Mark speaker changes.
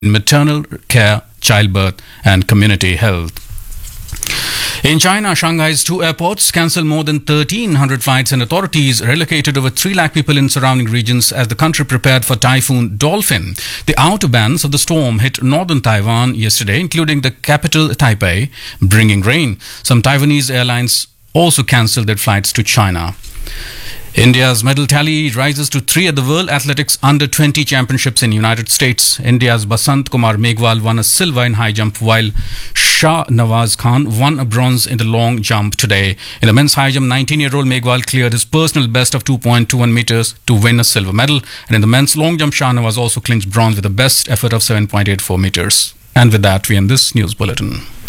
Speaker 1: maternal care, childbirth, and community health. In China, Shanghai's two airports cancelled more than 1,300 flights, and authorities relocated over 3 lakh people in surrounding regions as the country prepared for Typhoon Dolphin. The outer bands of the storm hit northern Taiwan yesterday, including the capital Taipei, bringing rain. Some Taiwanese airlines also cancelled their flights to China. India's medal tally rises to 3 at the World Athletics Under-20 Championships in United States. India's Basant Kumar Meghwal won a silver in high jump, while Shah Nawaz Khan won a bronze in the long jump today. In the men's high jump, 19-year-old Meghwal cleared his personal best of 2.21 meters to win a silver medal. And in the men's long jump, Shah Nawaz also clinched bronze with a best effort of 7.84 meters. And with that, we end this news bulletin.